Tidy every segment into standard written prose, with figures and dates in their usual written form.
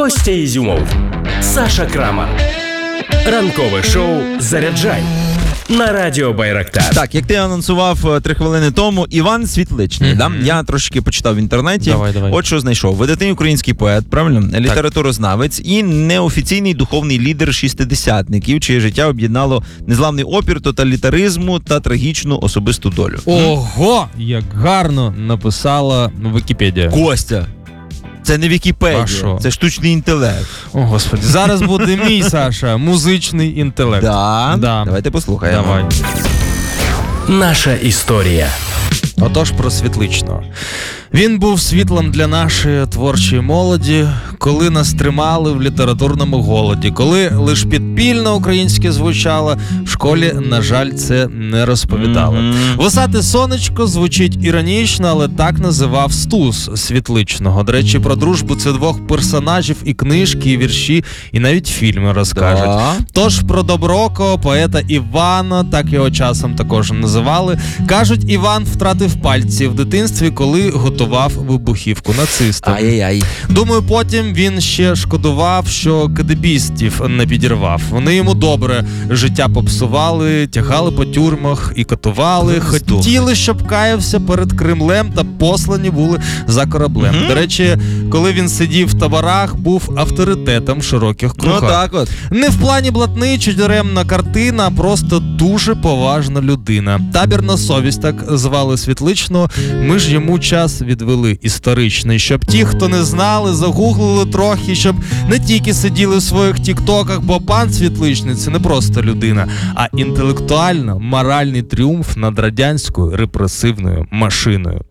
Костя Ізюмов, Саша Крамар. Ранкове шоу «Заряджай» на радіо Байрактар. Так, як ти анонсував 3 хвилини тому, Іван Світличний, да? Я трошки почитав в інтернеті. Давай. От що знайшов. Видатний український поет, правильно? Літературознавець і неофіційний духовний лідер шістидесятників, чиє життя об'єднало незламний опір тоталітаризму та трагічну особисту долю. Ого, як гарно написала Вікіпедія. Костя! Це не Вікіпедія, це штучний інтелект. О, Господи. Зараз буде мій, Саша, музичний інтелект. Да? Давайте послухаємо. Давай. Наша історія. Отож, про Світличного. Він був світлом для нашої творчої молоді, коли нас тримали в літературному голоді, коли лиш підпільно українське звучало, в школі, на жаль, це не розповідали. «Висоте сонечко» звучить іронічно, але так називав Стус Світличного. До речі, про дружбу це двох персонажів і книжки, і вірші, і навіть фільми розкажуть. Тож про доброкого поета Івана, так його часом також називали, кажуть, Іван втратив пальці в дитинстві, коли готував вибухівку нацистам. Ай-яй-яй. Думаю, потім він ще шкодував, що кадебістів не підірвав. Вони йому добре життя попсували, тягали по тюрмах і катували, хотіли, щоб каявся перед Кремлем та послані були за кораблем. До речі, коли він сидів в таборах, був авторитетом в широких кругах. Ну так от. Не в плані блатний чи даремна картина, а просто дуже поважна людина. Табір на совість, так звали Світличного. Ми ж йому час відвели історичний, щоб ті, хто не знали, загуглили трохи, щоб не тільки сиділи в своїх тіктоках, бо пан Світличний – це не просто людина, а інтелектуально-моральний тріумф над радянською репресивною машиною.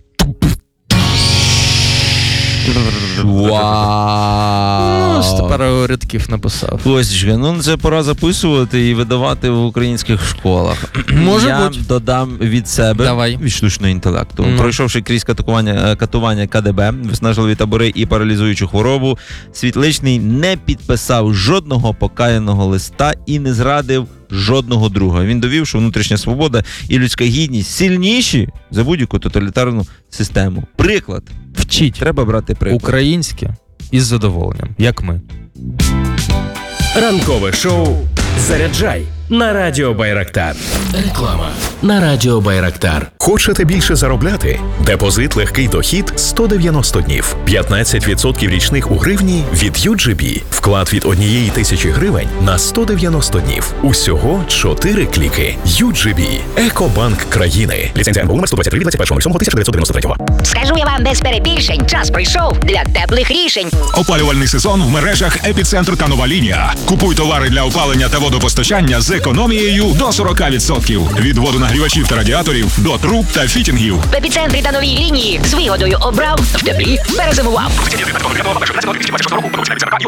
Вау! Ось тепер рядків написав. Костічка, це пора записувати і видавати в українських школах. Може бути. Я додам від себе, від штучного інтелекту. Пройшовши крізь катування КДБ, виснажливі табори і паралізуючу хворобу, Світличний не підписав жодного покаяного листа і не зрадив жодного друга. Він довів, що внутрішня свобода і людська гідність сильніші за будь-яку тоталітарну систему. Приклад. Вчіть. Треба брати приклад. Українське із задоволенням, як ми. Ранкове шоу «Заряджай» на радіо Байрактар. Реклама на радіо Байрактар. Хочете більше заробляти? Депозит «Легкий дохід» 190 днів. 15% річних у гривні від UGB. Вклад від 1,000 гривень на 190 днів. Усього 4 кліки. UGB. Екобанк країни. Ліцензія НБУ номер 123/28.1993. Скажу я вам без перебільшень, час прийшов для теплих рішень. Опалювальний сезон в мережах «Епіцентр» та «Нова лінія». Купуй товари для опалення та водопостачання з економією до 40%. Від водонагрівачів та радіаторів до труб та фітінгів. В «Епіцентрі» та «Новій лінії з вигодою обрав, в теплі перезимував.